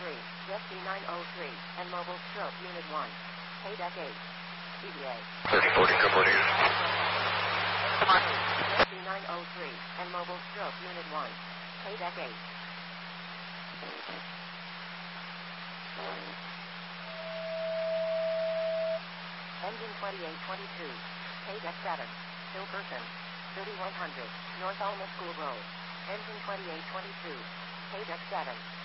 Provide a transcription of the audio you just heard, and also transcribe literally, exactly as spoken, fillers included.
three, Rescue nine oh three, and Mobile Stroke Unit one. Paydeck eight. E V A. thirty forty, couple here. Rescue nine oh three, and Mobile Stroke Unit one. Paydeck eight. Engine twenty-eight twenty-two. Paydeck seven. Still person. thirty-one hundred. North Alma School Road. Engine twenty-eight twenty-two. Paydeck seven.